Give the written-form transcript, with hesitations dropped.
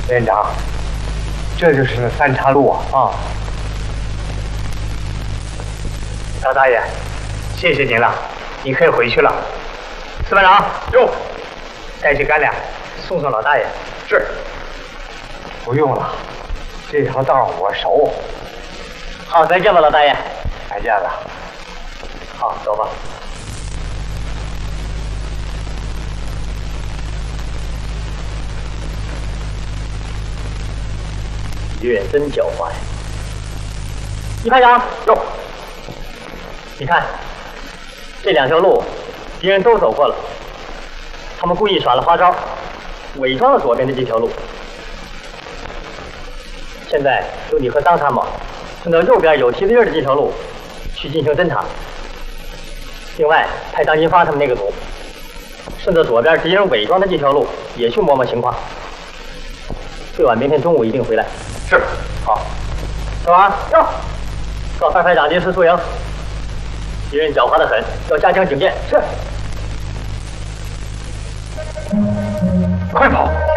连长，这就是那3岔路啊！啊，老大爷，谢谢您了，你可以回去了。司班长，哟，带些干粮送送老大爷。是。不用了，这条道我熟。好，再见吧，老大爷。再见了。好，走吧。 敌人真狡猾呀！一排长，哟，你看，这2条路，敌人都走过了，他们故意耍了花招，伪装了左边的这条路。现在由你和张参谋顺着右边有梯子印的这条路去进行侦查，另外派张金发他们那个组顺着左边敌人伪装的这条路也去摸摸情况。最晚明天中午一定回来。是，好。小王，哟，告范排长临时宿营，敌人狡猾得很，要加强警戒。是。 快跑！